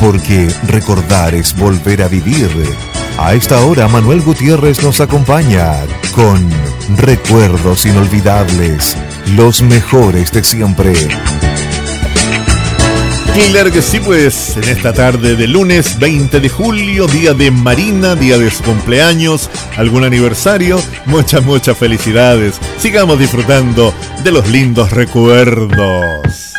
porque recordar es volver a vivir. A esta hora Manuel Gutiérrez nos acompaña con recuerdos inolvidables, los mejores de siempre. Claro que sí, pues en esta tarde de lunes 20 de julio, día de Marina, día de su cumpleaños, algún aniversario, muchas felicidades. Sigamos disfrutando de los lindos recuerdos.